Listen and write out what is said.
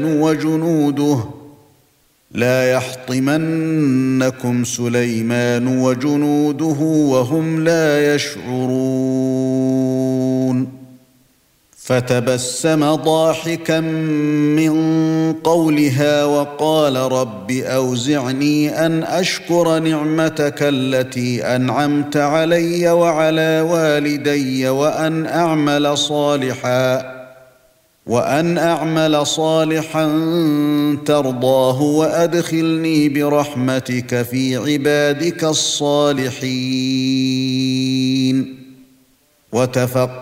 وجنوده لا يحطمنكم سليمان وجنوده وهم لا يشعرون فتبسم ضاحكا من قولها وقال رب أوزعني أن أشكر نعمتك التي أنعمت علي وعلى والدي وأن أعمل صالحا ترضاه وأدخلني برحمتك في عبادك الصالحين